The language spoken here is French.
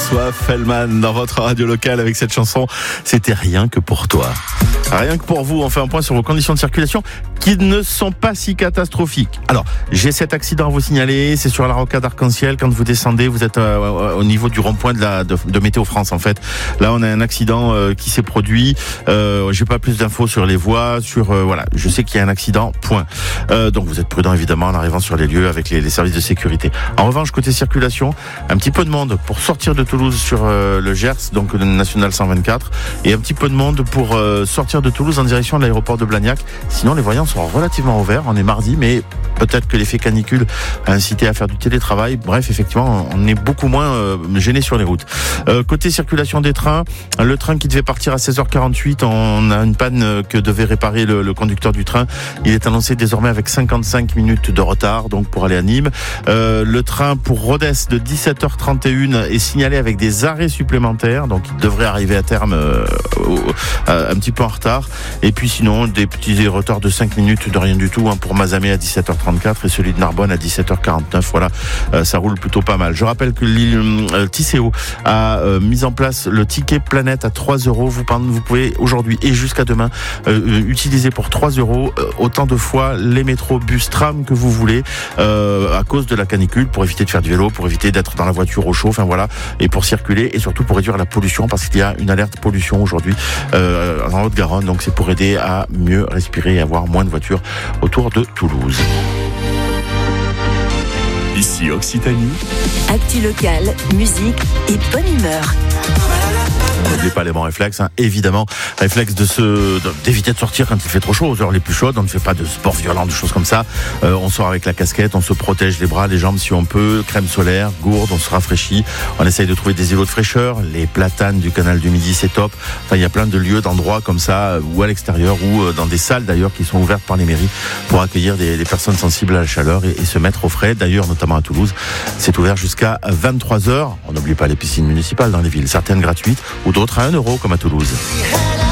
François Fellman dans votre radio locale avec cette chanson. C'était rien que pour toi. Rien que pour vous, on fait un point sur vos conditions de circulation qui ne sont pas si catastrophiques. Alors, j'ai cet accident à vous signaler, c'est sur la rocade Arc-en-Ciel. Quand vous descendez, vous êtes au niveau du rond-point de Météo France, en fait. Là, on a un accident qui s'est produit. J'ai pas plus d'infos sur les voies, voilà. Je sais qu'il y a un accident, point. Donc, vous êtes prudent, évidemment, en arrivant sur les lieux avec les services de sécurité. En revanche, côté circulation, un petit peu de monde pour sortir de Toulouse sur le Gers, donc le National 124, et un petit peu de monde pour sortir de Toulouse en direction de l'aéroport de Blagnac. Sinon, les voyants sont relativement ouverts. On est mardi, mais peut-être que l'effet canicule a incité à faire du télétravail. Bref, effectivement, on est beaucoup moins gêné sur les routes. Côté circulation des trains, le train qui devait partir à 16h48, on a une panne que devait réparer le conducteur du train. Il est annoncé désormais avec 55 minutes de retard, donc pour aller à Nîmes. Le train pour Rodez de 17h31 est signalé avec des arrêts supplémentaires, donc il devrait arriver à terme un petit peu en retard. Et puis sinon, des petits retards de 5 minutes de rien du tout pour Mazamet à 17h34 et celui de Narbonne à 17h49. Voilà, ça roule plutôt pas mal. Je rappelle que Tisséo a mis en place le ticket Planète à 3 €. Vous pouvez aujourd'hui et jusqu'à demain utiliser pour 3 € autant de fois les métros, bus, tram que vous voulez à cause de la canicule, pour éviter de faire du vélo, pour éviter d'être dans la voiture au chaud, enfin voilà, et pour circuler et surtout pour réduire la pollution, parce qu'il y a une alerte pollution aujourd'hui en Haute-Garonne, donc c'est pour aider à mieux respirer et avoir moins de voitures autour de Toulouse. Ici Occitanie. Actu locale, musique et bonne humeur. N'oubliez pas les bons réflexes, évidemment. Réflexe d'éviter de sortir quand il fait trop chaud, aux heures les plus chaudes. On ne fait pas de sport violent, de choses comme ça. On sort avec la casquette, on se protège les bras, les jambes si on peut, crème solaire, gourde, on se rafraîchit. On essaye de trouver des îlots de fraîcheur. Les platanes du canal du Midi, c'est top. Enfin, il y a plein de lieux, d'endroits comme ça, ou à l'extérieur, ou dans des salles d'ailleurs qui sont ouvertes par les mairies pour accueillir des personnes sensibles à la chaleur et se mettre au frais. D'ailleurs, notamment à Toulouse, c'est ouvert jusqu'à 23h. On n'oublie pas les piscines municipales dans les villes, certaines gratuites ou d'autres à 1 € comme à Toulouse.